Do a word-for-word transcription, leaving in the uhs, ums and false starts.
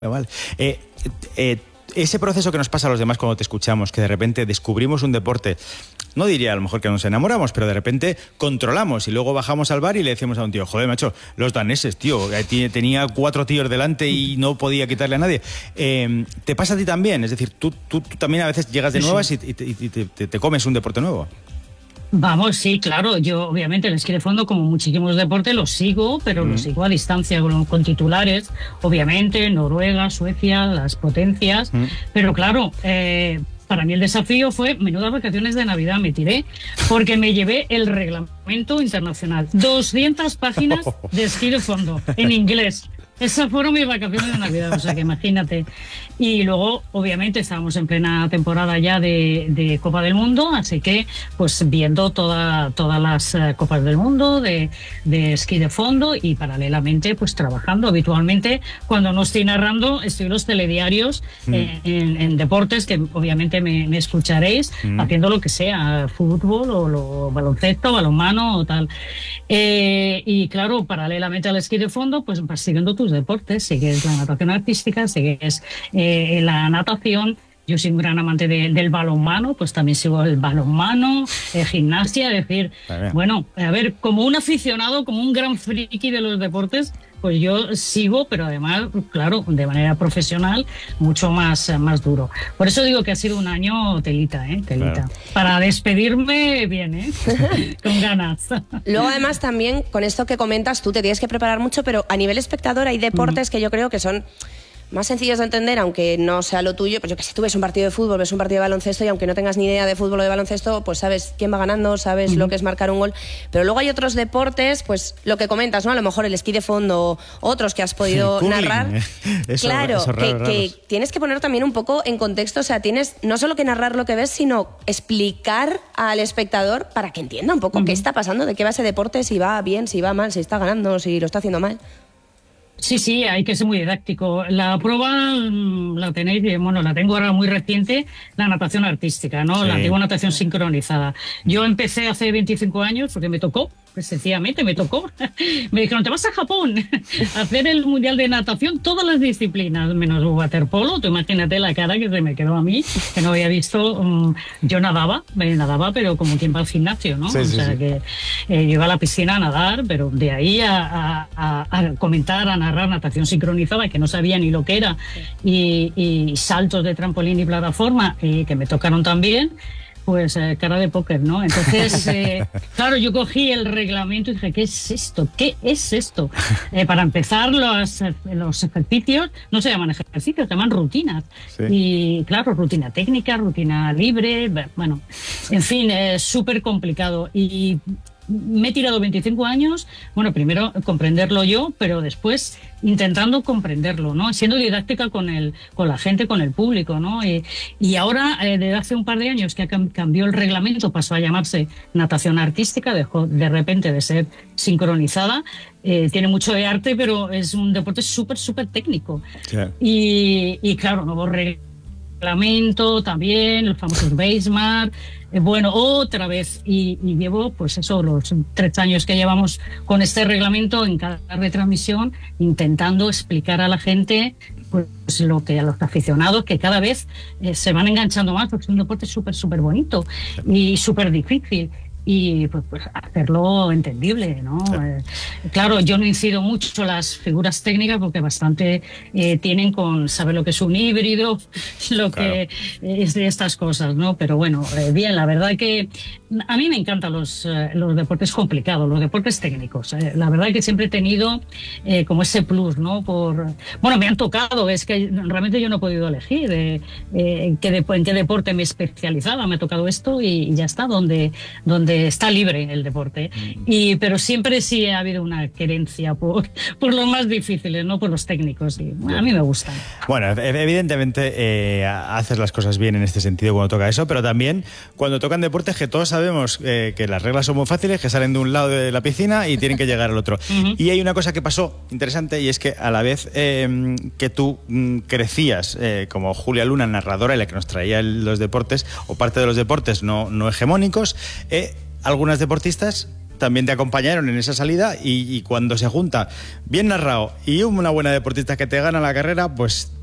Vale. Eh, eh, ese proceso que nos pasa a los demás cuando te escuchamos, que de repente descubrimos un deporte, no diría a lo mejor que nos enamoramos, pero de repente controlamos y luego bajamos al bar y le decimos a un tío, joder, macho, los daneses, tío, tenía cuatro tíos delante y no podía quitarle a nadie. Eh, ¿Te pasa a ti también? Es decir, tú, tú, tú también a veces llegas de nuevas y, y, y, y te, te, te comes un deporte nuevo. Vamos, sí, claro. Yo, obviamente, el esquí de fondo, como muchísimos deportes, los sigo, pero mm. los sigo a distancia con, con titulares, obviamente, Noruega, Suecia, las potencias. Mm. Pero claro, eh, para mí el desafío fue menudas vacaciones de Navidad me tiré, porque me llevé el reglamento internacional. doscientas páginas de esquí de fondo, en inglés. Esas fueron mis vacaciones de Navidad, o sea que imagínate. Y luego, obviamente, estábamos en plena temporada ya de, de Copa del Mundo, así que, pues, viendo toda, todas las uh, Copas del Mundo de, de esquí de fondo y, paralelamente, pues, trabajando habitualmente. Cuando no estoy narrando, estoy en los telediarios, mm. eh, en, en deportes, que obviamente me, me escucharéis, mm. haciendo lo que sea, fútbol o lo, baloncesto, balonmano o tal. Eh, y, claro, paralelamente al esquí de fondo, pues, vas siguiendo tus deportes, sigues la natación artística, sigues eh, la natación. Yo soy un gran amante de, del balonmano, pues también sigo el balonmano, eh, gimnasia, es decir, bueno, a ver, como un aficionado, como un gran friki de los deportes, pues yo sigo, pero además, claro, de manera profesional, mucho más, más duro. Por eso digo que ha sido un año telita, ¿eh? Telita. Claro. Para despedirme bien, ¿eh? Con ganas. Luego, además, también, con esto que comentas, tú te tienes que preparar mucho, pero a nivel espectador hay deportes mm. que yo creo que son más sencillos de entender, aunque no sea lo tuyo. Pues yo que sé, tú ves un partido de fútbol, ves un partido de baloncesto y aunque no tengas ni idea de fútbol o de baloncesto, pues sabes quién va ganando, sabes uh-huh. lo que es marcar un gol. Pero luego hay otros deportes, pues lo que comentas, ¿no? A lo mejor el esquí de fondo, otros que has podido sí, narrar. Eso, eso claro, raro, que, raro. que tienes que poner también un poco en contexto, o sea, tienes no solo que narrar lo que ves, sino explicar al espectador para que entienda un poco uh-huh. qué está pasando, de qué va ese deporte, si va bien, si va mal, si está ganando, si lo está haciendo mal. Sí, sí, hay que ser muy didáctico. La prueba la tenéis, bueno, la tengo ahora muy reciente, la natación artística, ¿no? Sí. La antigua natación sincronizada. Yo empecé hace veinticinco años porque me tocó, pues sencillamente me tocó. Me dijeron, te vas a Japón a hacer el mundial de natación, todas las disciplinas, menos waterpolo. Tú imagínate la cara que se me quedó a mí, que no había visto. Um, yo nadaba, me nadaba, pero como quien va al gimnasio, ¿no? Sí, o sea, sí, sí. que eh, yo iba a la piscina a nadar, pero de ahí a, a, a comentar, a narrar natación sincronizada, que no sabía ni lo que era, y, y saltos de trampolín y plataforma, y que me tocaron también. Pues eh, cara de póker, ¿no? Entonces, eh, claro, yo cogí el reglamento y dije, ¿qué es esto? ¿Qué es esto? Eh, para empezar, los, los ejercicios no se llaman ejercicios, se llaman rutinas. Sí. Y claro, rutina técnica, rutina libre, bueno, en fin, es súper complicado. Y me he tirado veinticinco años, bueno, primero comprenderlo yo, pero después intentando comprenderlo, ¿no? Siendo didáctica con el, con la gente, con el público, ¿no? Y, y ahora, eh, desde hace un par de años que cambió el reglamento, pasó a llamarse natación artística, dejó de repente de ser sincronizada. Eh, tiene mucho de arte, pero es un deporte súper, súper técnico. Claro. Y, y claro, nuevo reglamento también, los famosos Basemar. Eh, bueno, otra vez, y, y llevo, pues eso, los tres años que llevamos con este reglamento en cada retransmisión, intentando explicar a la gente, pues lo que a los aficionados, que cada vez eh, se van enganchando más, porque es un deporte súper, súper bonito y súper difícil. Y pues, pues hacerlo entendible, ¿no? Sí. Eh, claro, yo no incido mucho las figuras técnicas porque bastante eh, tienen con saber lo que es un híbrido, lo claro. que es de estas cosas, ¿no? Pero bueno, eh, bien, la verdad que a mí me encantan los, eh, los deportes complicados, los deportes técnicos. Eh, la verdad que siempre he tenido eh, como ese plus, ¿no? Por, bueno, me han tocado, es que realmente yo no he podido elegir eh, eh, en, qué de, en qué deporte me especializaba, me ha tocado esto y, y ya está, donde, donde está libre el deporte. Y, pero siempre sí ha habido una querencia por, por los más difíciles, no por los técnicos. Y, bueno, a mí me gustan. Bueno, evidentemente eh, haces las cosas bien en este sentido cuando toca eso, pero también cuando tocan deportes que todos sabemos eh, que las reglas son muy fáciles, que salen de un lado de la piscina y tienen que llegar al otro. Uh-huh. Y hay una cosa que pasó interesante, y es que a la vez eh, que tú mm, crecías eh, como Julia Luna, narradora, y la que nos traía el, los deportes, o parte de los deportes no, no hegemónicos, eh, algunas deportistas también te acompañaron en esa salida y, y cuando se junta bien narrado y una buena deportista que te gana la carrera, pues